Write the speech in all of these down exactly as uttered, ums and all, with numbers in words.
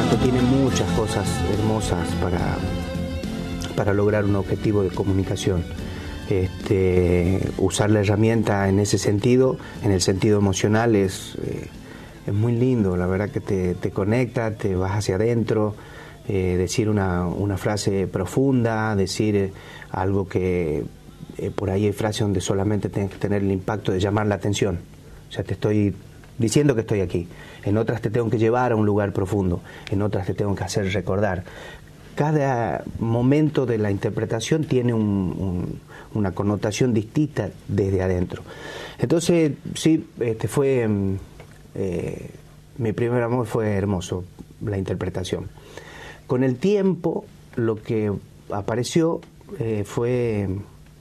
canto tiene muchas cosas hermosas para, para lograr un objetivo de comunicación. Este, usar la herramienta en ese sentido, en el sentido emocional, es, eh, es muy lindo. La verdad que te, te conecta, te vas hacia adentro, eh, decir una, una frase profunda, decir eh, algo que eh, por ahí hay frases donde solamente tienes que tener el impacto de llamar la atención. O sea, te estoy diciendo que estoy aquí. En otras te tengo que llevar a un lugar profundo, en otras te tengo que hacer recordar. Cada momento de la interpretación tiene un, un, una connotación distinta desde adentro. Entonces, sí, este fue eh, mi primer amor, fue hermoso, la interpretación. Con el tiempo, lo que apareció eh, fue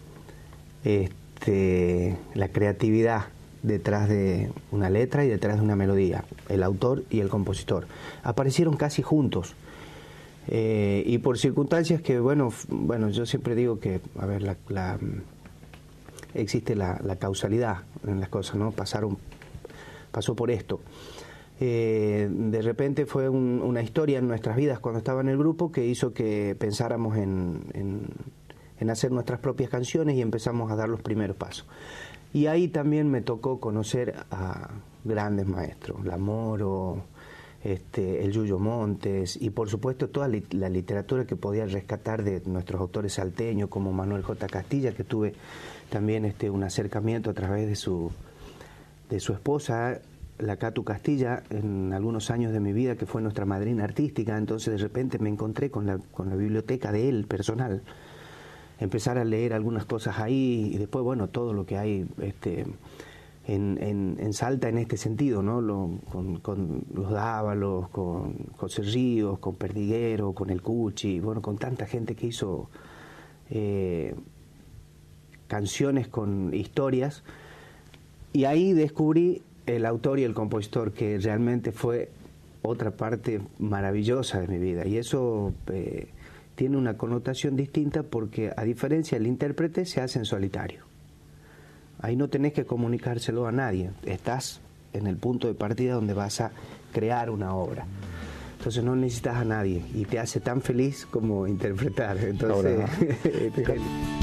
este, la creatividad detrás de una letra y detrás de una melodía, el autor y el compositor. Aparecieron casi juntos. Eh, y por circunstancias que, bueno, bueno, yo siempre digo que, a ver, la, la, existe la, la causalidad en las cosas, ¿no? Pasaron, pasó por esto. Eh, de repente fue un, una historia en nuestras vidas cuando estaba en el grupo que hizo que pensáramos en, en, en hacer nuestras propias canciones y empezamos a dar los primeros pasos. Y ahí también me tocó conocer a grandes maestros, Lamoro, Este, el Yuyo Montes y por supuesto toda li la literatura que podía rescatar de nuestros autores salteños como Manuel J. Castilla, que tuve también este, un acercamiento a través de su, de su esposa, la Catu Castilla, en algunos años de mi vida, que fue nuestra madrina artística. Entonces de repente me encontré con la, con la biblioteca de él personal, empezar a leer algunas cosas ahí y después, bueno, todo lo que hay este, En, en, en Salta en este sentido, ¿no? Lo, con, con los Dávalos, con José Ríos, con Perdiguero, con el Cuchi, bueno, con tanta gente que hizo eh, canciones con historias, y ahí descubrí el autor y el compositor, que realmente fue otra parte maravillosa de mi vida, y eso eh, tiene una connotación distinta porque, a diferencia del intérprete, se hace en solitario. Ahí no tenés que comunicárselo a nadie, estás en el punto de partida donde vas a crear una obra. Entonces no necesitas a nadie y te hace tan feliz como interpretar. Entonces,